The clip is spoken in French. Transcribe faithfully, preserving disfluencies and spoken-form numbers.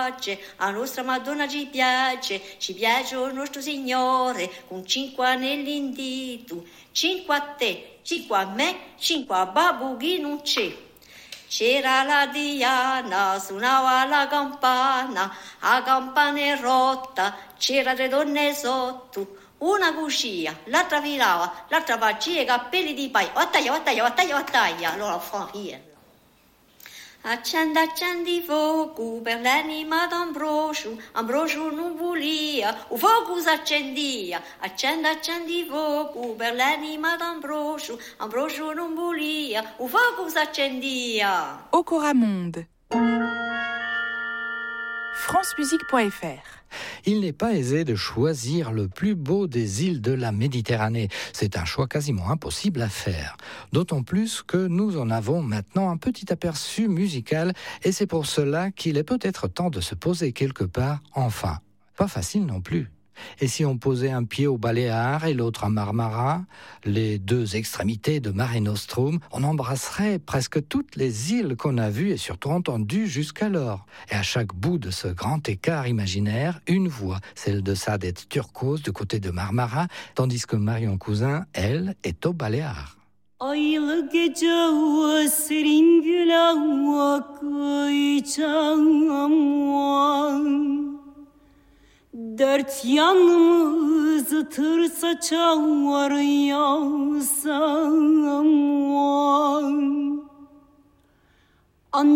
pace, a nostra Madonna ci piace, ci piace il nostro Signore, con cinque anelli in dito, cinque a te, cinque a me, cinque a babbo che non c'è. C'era la Diana, suonava la campana, la campana è rotta, c'era tre donne sotto, una cucia, l'altra virava, l'altra faceva i capelli di paio, attaglia, attaglia, attaglia, attaglia, allora fa via. Accendi, accendi fuoco per l'anima d'Ambrosio, Ambrosio non volia, il fuoco si accendia. Accendi, accendi fuoco per l'anima d'Ambrosio, Ambrosio non volia, il fuoco si accendia. Okora Monde. france musique point f r. Il n'est pas aisé de choisir le plus beau des îles de la Méditerranée. C'est un choix quasiment impossible à faire. D'autant plus que nous en avons maintenant un petit aperçu musical et c'est pour cela qu'il est peut-être temps de se poser quelque part, enfin. Pas facile non plus. Et si on posait un pied aux Baléares et l'autre à Marmara, les deux extrémités de Mare Nostrum, on embrasserait presque toutes les îles qu'on a vues et surtout entendues jusqu'alors. Et à chaque bout de ce grand écart imaginaire, une voix, celle de Sadet Turcos du côté de Marmara, tandis que Marion Cousin, elle, est aux Baléares. Aylı gece serin güle akacağım. Dört yanımızı tır saçar yağsam var.